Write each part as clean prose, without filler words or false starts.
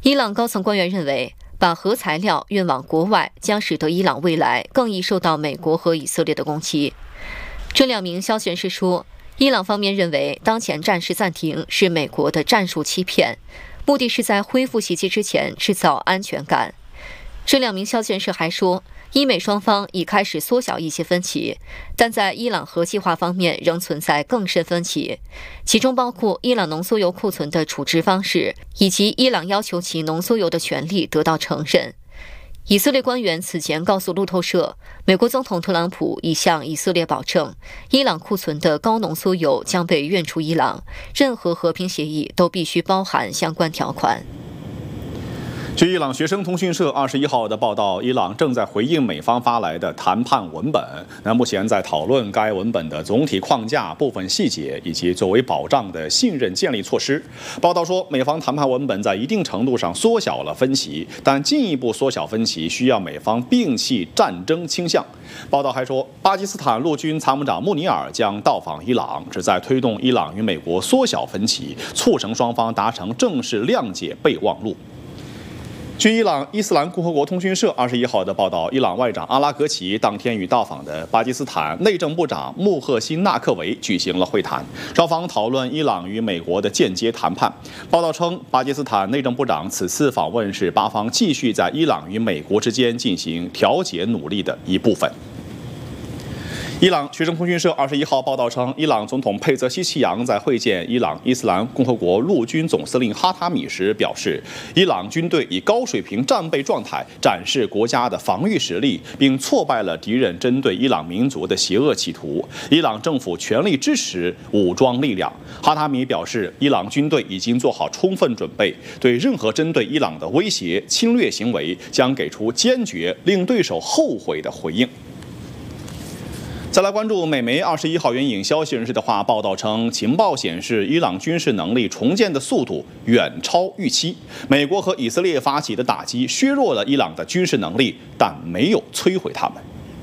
伊朗高层官员认为，把核材料运往国外将使得伊朗未来更易受到美国和以色列的攻击。这两名消息人士说，伊朗方面认为当前战事暂停是美国的战术欺骗，目的是在恢复袭击之前制造安全感。这两名消息人士还说，伊美双方已开始缩小一些分歧，但在伊朗核计划方面仍存在更深分歧，其中包括伊朗浓缩铀库存的处置方式，以及伊朗要求其浓缩铀的权利得到承认。以色列官员此前告诉路透社，美国总统特朗普已向以色列保证，伊朗库存的高浓缩铀将被运出伊朗，任何和平协议都必须包含相关条款。 据伊朗学生通讯社21号的报道，伊朗正在回应美方发来的谈判文本。目前在讨论该文本的总体框架、部分细节以及作为保障的信任建立措施。报道说，美方谈判文本在一定程度上缩小了分歧，但进一步缩小分歧需要美方摒弃战争倾向。报道还说，巴基斯坦陆军参谋长穆尼尔将到访伊朗，旨在推动伊朗与美国缩小分歧，促成双方达成正式谅解备忘录。据伊朗伊斯兰共和国通讯社21号的报道，伊朗外长阿拉格齐当天与到访的巴基斯坦内政部长穆赫辛纳克维举行了会谈，双方讨论伊朗与美国的间接谈判。报道称，巴基斯坦内政部长此次访问是巴方继续在伊朗与美国之间进行调解努力的一部分。伊朗学生通讯社21号报道称，伊朗总统佩泽西奇扬在会见伊朗伊斯兰共和国陆军总司令哈塔米时表示，伊朗军队以高水平战备状态展示国家的防御实力，并挫败了敌人针对伊朗民族的邪恶企图。伊朗政府全力支持武装力量。哈塔米表示，伊朗军队已经做好充分准备，对任何针对伊朗的威胁、侵略行为将给出坚决、令对手后悔的回应。再来关注美媒21号援引消息人士的话，报道称，情报显示伊朗军事能力重建的速度远超预期。美国和以色列发起的打击削弱了伊朗的军事能力，但没有摧毁他们。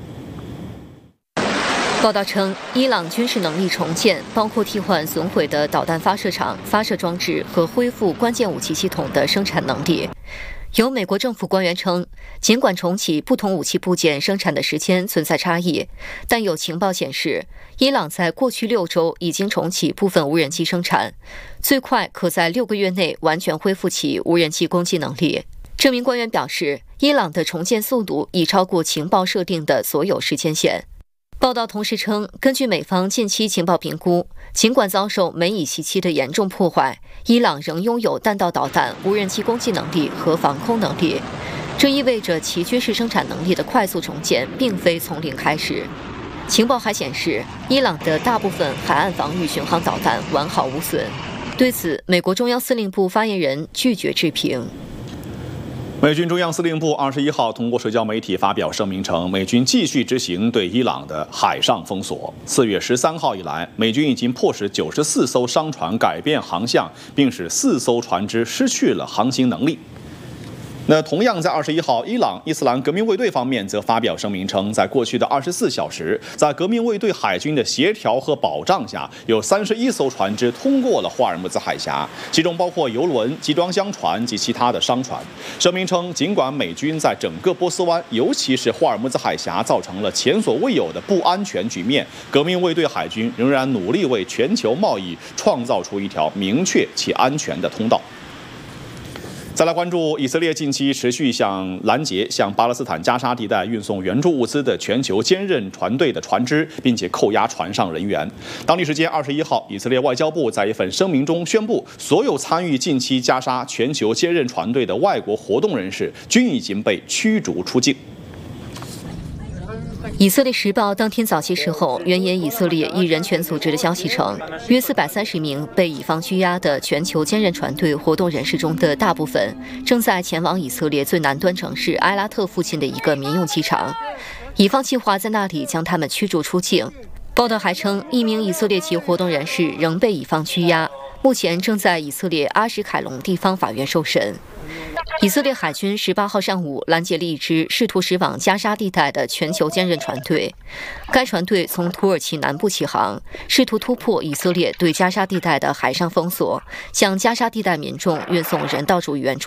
报道称，伊朗军事能力重建包括替换损毁的导弹发射场、发射装置和恢复关键武器系统的生产能力。有美国政府官员称，尽管重启不同武器部件生产的时间存在差异，但有情报显示，伊朗在过去6周已经重启部分无人机生产，最快可在6个月内完全恢复其无人机攻击能力。这名官员表示，伊朗的重建速度已超过情报设定的所有时间线。报道同时称，根据美方近期情报评估，尽管遭受美以袭击的严重破坏，伊朗仍拥有弹道导弹、无人机攻击能力和防空能力。这意味着其军事生产能力的快速重建并非从零开始。情报还显示，伊朗的大部分海岸防御巡航导弹完好无损。对此，美国中央司令部发言人拒绝置评。 美军中央司令部21号通过社交媒体发表声明称，美军继续执行对伊朗的海上封锁。4月13号以来，美军已经迫使94艘商船改变航向，并使4艘船只失去了航行能力。同样在21号，伊朗伊斯兰革命卫队方面则发表声明称，在过去的24小时，在革命卫队海军的协调和保障下，有31艘船只通过了霍尔木兹海峡，其中包括油轮、集装箱船及其他的商船。声明称，尽管美军在整个波斯湾，尤其是霍尔木兹海峡造成了前所未有的不安全局面，革命卫队海军仍然努力为全球贸易创造出一条明确且安全的通道。再来关注以色列近期持续拦截向巴勒斯坦加沙地带运送援助物资的全球坚韧船队的船只，并且扣押船上人员。当地时间21号，以色列外交部在一份声明中宣布，所有参与近期加沙全球坚韧船队的外国活动人士均已经被驱逐出境。 以色列时报当天早些时候援引以色列一人权组织的消息称，约430名被以方拘押的全球坚韧船队活动人士中的大部分正在前往以色列最南端城市埃拉特附近的一个民用机场，以方计划在那里将他们驱逐出境。报道还称，一名以色列籍活动人士仍被以方拘押，目前正在以色列阿什凯隆地方法院受审。以色列海军18号上午拦截了一支试图驶往加沙地带的全球坚韧船队。该船队从土耳其南部起航，试图突破以色列对加沙地带的海上封锁，向加沙地带民众运送人道主义援助。